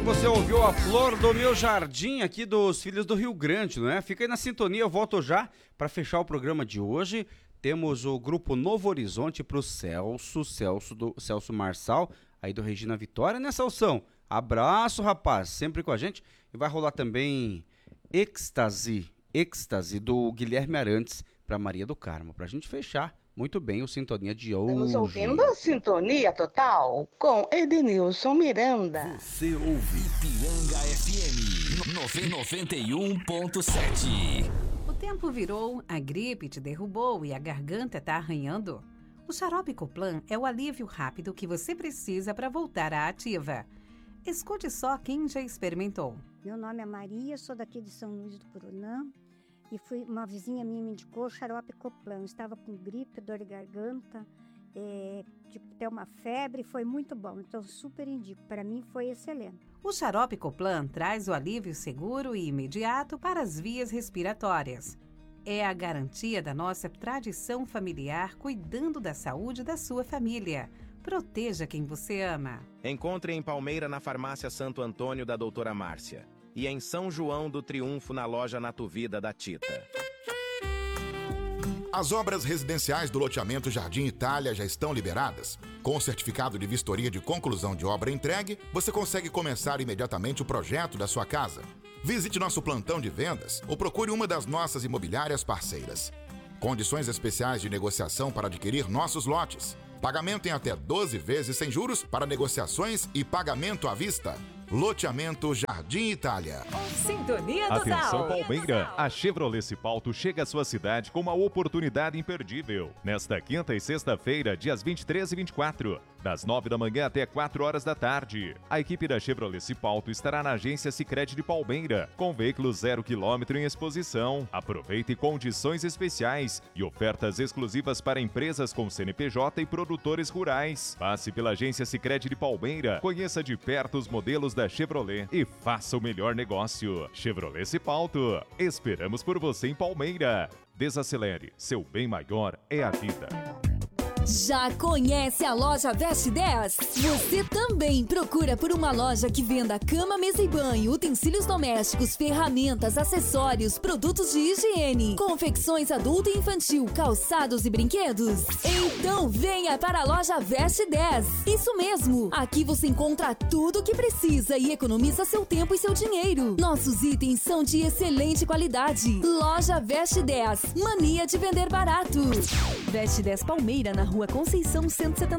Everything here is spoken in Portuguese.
você ouviu a Flor do Meu Jardim aqui dos Filhos do Rio Grande, não é? Fica aí na sintonia, eu volto já para fechar o programa de hoje. Temos o grupo Novo Horizonte pro Celso Marçal, aí do Regina Vitória, né, Celção? Abraço, rapaz, sempre com a gente. E vai rolar também Êxtase do Guilherme Arantes para Maria do Carmo, pra gente fechar muito bem o Sintonia de hoje. Estamos ouvindo a Sintonia Total com Edenilson Miranda. Você ouve Ipiranga FM 91.7. O tempo virou, a gripe te derrubou e a garganta tá arranhando? O xarope Coplan é o alívio rápido que você precisa para voltar à ativa. Escute só quem já experimentou. Meu nome é Maria, sou daqui de São Luís do Purunã e uma vizinha minha me indicou o xarope Coplan. Eu estava com gripe, dor de garganta, ter uma febre, foi muito bom. Então super indico, para mim foi excelente. O xarope Coplan traz o alívio seguro e imediato para as vias respiratórias. É a garantia da nossa tradição familiar cuidando da saúde da sua família. Proteja quem você ama. Encontre em Palmeira na farmácia Santo Antônio da doutora Márcia. E em São João do Triunfo na loja Natuvida da Tita. As obras residenciais do loteamento Jardim Itália já estão liberadas. Com o certificado de vistoria de conclusão de obra entregue, você consegue começar imediatamente o projeto da sua casa. Visite nosso plantão de vendas ou procure uma das nossas imobiliárias parceiras. Condições especiais de negociação para adquirir nossos lotes. Pagamento em até 12 vezes sem juros para negociações e pagamento à vista. Loteamento Jardim Itália. Sintonia Total. Atenção Palmeira, a Chevrolet Cipalto chega à sua cidade com uma oportunidade imperdível. Nesta quinta e sexta-feira, dias 23 e 24, das 9 da manhã até 4 horas da tarde. A equipe da Chevrolet Cipalto estará na agência Sicredi de Palmeira, com veículos 0 km em exposição. Aproveite condições especiais e ofertas exclusivas para empresas com CNPJ e produtores rurais. Passe pela agência Sicredi de Palmeira, conheça de perto os modelos da Chevrolet e faça o melhor negócio. Chevrolet Cipalto, esperamos por você em Palmeira. Desacelere, seu bem maior é a vida. Já conhece a loja Veste 10? Você também procura por uma loja que venda cama, mesa e banho, utensílios domésticos, ferramentas, acessórios, produtos de higiene, confecções adulto e infantil, calçados e brinquedos? Então venha para a loja Veste 10. Isso mesmo! Aqui você encontra tudo o que precisa e economiza seu tempo e seu dinheiro. Nossos itens são de excelente qualidade. Loja Veste 10. Mania de vender barato. Veste 10 Palmeira, na Rua Conceição 170.